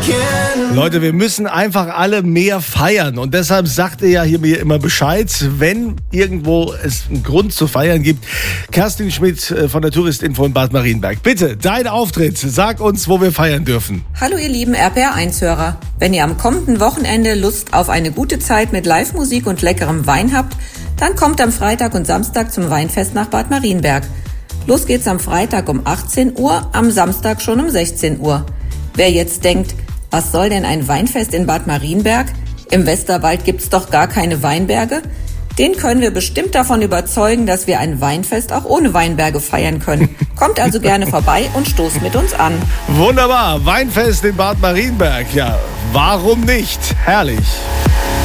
Leute, wir müssen einfach alle mehr feiern und deshalb sagt ihr ja hier mir immer Bescheid, wenn irgendwo es einen Grund zu feiern gibt. Kerstin Schmidt von der Touristinfo in Bad Marienberg. Bitte, dein Auftritt. Sag uns, wo wir feiern dürfen. Hallo ihr lieben RPR1-Hörer. Wenn ihr am kommenden Wochenende Lust auf eine gute Zeit mit Live-Musik und leckerem Wein habt, dann kommt am Freitag und Samstag zum Weinfest nach Bad Marienberg. Los geht's am Freitag um 18 Uhr, am Samstag schon um 16 Uhr. Wer jetzt denkt, was soll denn ein Weinfest in Bad Marienberg? Im Westerwald gibt's doch gar keine Weinberge. Den können wir bestimmt davon überzeugen, dass wir ein Weinfest auch ohne Weinberge feiern können. Kommt also gerne vorbei und stoßt mit uns an. Wunderbar, Weinfest in Bad Marienberg. Ja, warum nicht? Herrlich.